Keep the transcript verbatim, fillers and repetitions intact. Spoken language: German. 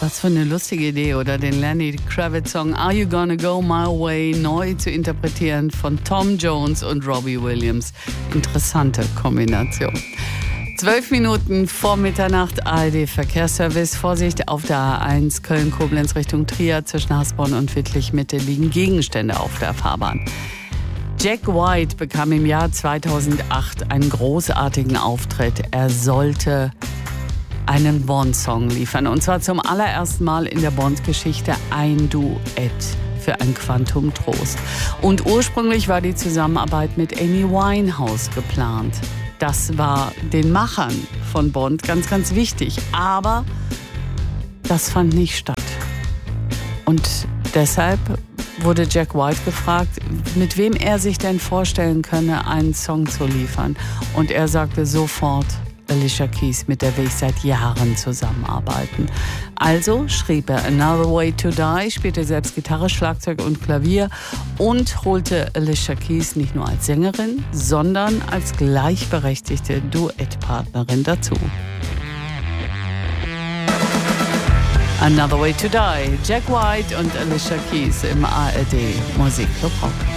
Was für eine lustige Idee, oder? Den Lenny Kravitz-Song Are You Gonna Go My Way neu zu interpretieren von Tom Jones und Robbie Williams. Interessante Kombination. Zwölf Minuten vor Mitternacht, A R D-Verkehrsservice. Vorsicht auf der A eins Köln-Koblenz Richtung Trier. Zwischen Hasborn und Wittlich-Mitte liegen Gegenstände auf der Fahrbahn. Jack White bekam im Jahr zweitausendacht einen großartigen Auftritt. Er sollte einen Bond-Song liefern. Und zwar zum allerersten Mal in der Bond-Geschichte ein Duett für ein Quantum Trost. Und ursprünglich war die Zusammenarbeit mit Amy Winehouse geplant. Das war den Machern von Bond ganz, ganz wichtig. Aber das fand nicht statt. Und deshalb wurde Jack White gefragt, mit wem er sich denn vorstellen könne, einen Song zu liefern. Und er sagte sofort, Alicia Keys, mit der will ich seit Jahren zusammenarbeiten. Also schrieb er Another Way to Die, spielte selbst Gitarre, Schlagzeug und Klavier und holte Alicia Keys nicht nur als Sängerin, sondern als gleichberechtigte Duettpartnerin dazu. Another Way to Die, Jack White und Alicia Keys im A R D Musikclub Rock.